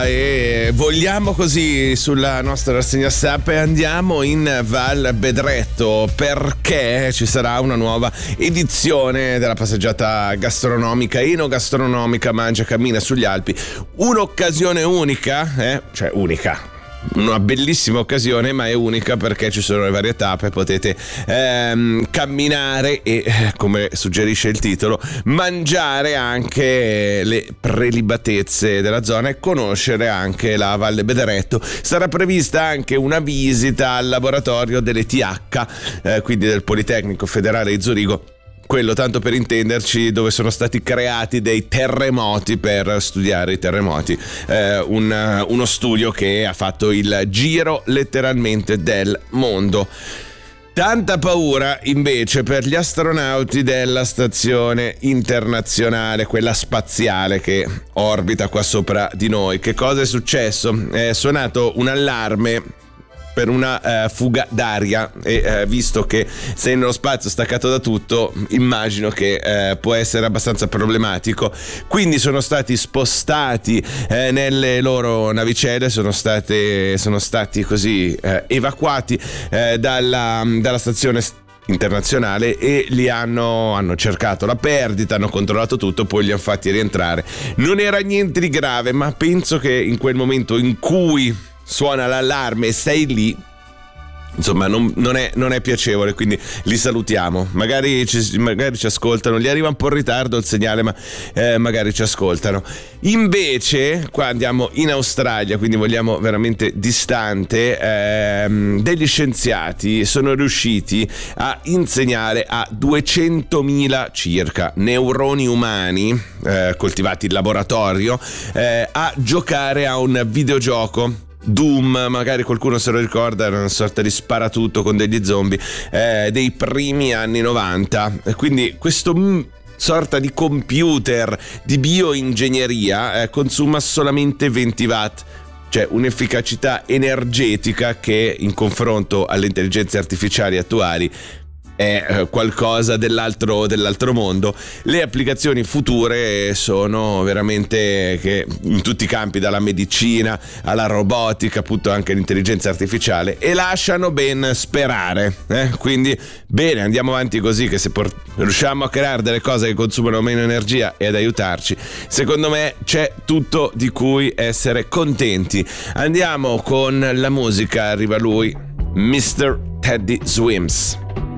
E vogliamo così sulla nostra rassegna stampa e andiamo in Val Bedretto perché ci sarà una nuova edizione della passeggiata gastronomica, enogastronomica Mangia Cammina sugli Alpi. Un'occasione unica, cioè unica. Una bellissima occasione, ma è unica perché ci sono le varie tappe, potete camminare e, come suggerisce il titolo, mangiare anche le prelibatezze della zona e conoscere anche la Valle Bedretto. Sarà prevista anche una visita al laboratorio dell'ETH, quindi del Politecnico Federale di Zurigo, quello, tanto per intenderci, dove sono stati creati dei terremoti per studiare i terremoti, uno studio che ha fatto il giro letteralmente del mondo. Tanta paura invece per gli astronauti della stazione internazionale, quella spaziale che orbita qua sopra di noi. Che cosa è successo? È suonato un allarme per una fuga d'aria e visto che sei nello spazio staccato da tutto, immagino che può essere abbastanza problematico, quindi sono stati spostati nelle loro navicelle, sono stati così evacuati dalla stazione internazionale e li hanno cercato la perdita, hanno controllato tutto, poi li hanno fatti rientrare. Non era niente di grave, ma penso che in quel momento in cui suona l'allarme e sei lì, insomma non è piacevole, quindi li salutiamo, magari ci ascoltano, gli arriva un po' in ritardo il segnale, ma magari ci ascoltano. Invece qua andiamo in Australia, quindi vogliamo veramente distante, degli scienziati sono riusciti a insegnare a 200.000 circa neuroni umani coltivati in laboratorio a giocare a un videogioco. Doom, magari qualcuno se lo ricorda, era una sorta di sparatutto con degli zombie dei primi anni 90. Quindi questo sorta di computer di bioingegneria consuma solamente 20 watt, cioè un'efficacità energetica che in confronto alle intelligenze artificiali attuali è qualcosa dell'altro mondo. Le applicazioni future sono veramente che in tutti i campi, dalla medicina alla robotica, appunto anche l'intelligenza artificiale, e lasciano ben sperare, quindi bene, andiamo avanti così, che se riusciamo a creare delle cose che consumano meno energia e ad aiutarci, secondo me c'è tutto di cui essere contenti. Andiamo con la musica, arriva lui, Mr. Teddy Swims.